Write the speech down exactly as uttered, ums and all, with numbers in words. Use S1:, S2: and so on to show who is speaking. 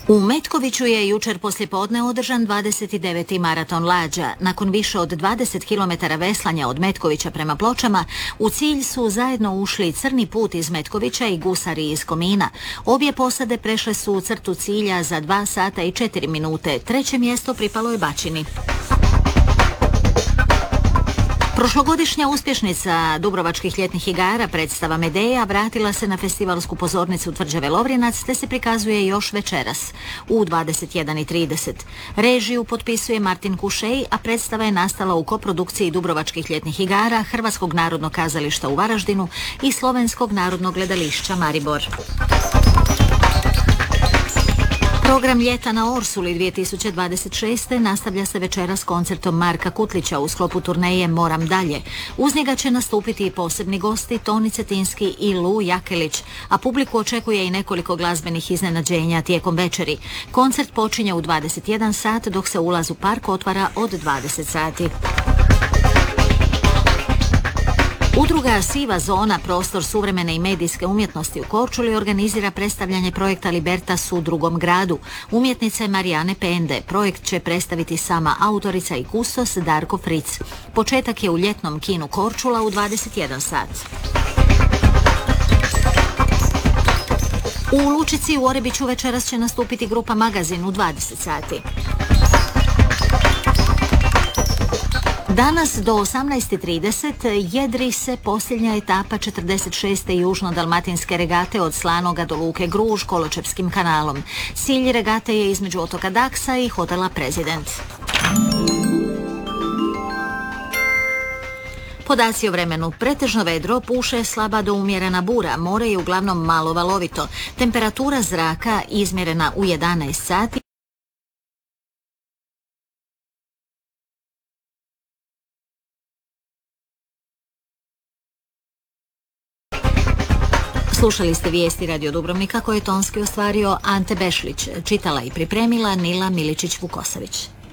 S1: U Metkoviću je jučer poslijepodne održan dvadeset deveti maraton lađa. Nakon više od dvadeset kilometara veslanja od Metkovića prema Pločama, u cilj su zajedno ušli Crni put iz Metkovića i gusari iz Komina. Obje posade prešle su crtu cilja za dva sata i četiri minute. Treće mjesto pripalo je Bačini. Prošlogodišnja uspješnica Dubrovačkih ljetnih igara, predstava Medeja, vratila se na festivalsku pozornicu Tvrđave Lovrinac te se prikazuje još večeras u dvadeset jedan i trideset. Režiju potpisuje Martin Kušej, a predstava je nastala u koprodukciji Dubrovačkih ljetnih igara, Hrvatskog narodnog kazališta u Varaždinu i Slovenskog narodnog gledališća Maribor. Program ljeta na Orsuli dvije tisuće dvadeset šeste. nastavlja se večeras koncertom Marka Kutlića u sklopu turneje Moram dalje. Uz njega će nastupiti i posebni gosti Toni Cetinski i Lu Jakelić, a publiku očekuje i nekoliko glazbenih iznenađenja tijekom večeri. Koncert počinje u dvadeset jedan sat, dok se ulaz u park otvara od dvadeset sati. Udruga Siva zona, prostor suvremene i medijske umjetnosti u Korčuli, organizira predstavljanje projekta Libertas u drugom gradu. Umjetnice Marijane Pende. Projekt će predstaviti sama autorica i kustos Darko Fritz. Početak je u ljetnom kinu Korčula u dvadeset jedan sat. U Lučici u Orebiću večeras će nastupiti grupa Magazin u dvadeset sati. Danas do osamnaest i trideset jedri se posljednja etapa četrdeset šeste južno-dalmatinske regate od Slanoga do Luke Gruž Koločepskim kanalom. Cilj regate je između otoka Daksa i hotela Prezident. Podaci o vremenu: pretežno vedro, puše slaba do umjerena bura, more je uglavnom malo valovito. Temperatura zraka izmjerena u jedanaest sati. Slušali ste vijesti Radio Dubrovnika koje je tonski ostvario Ante Bešlić, čitala i pripremila Nila Miličić-Vukosavić.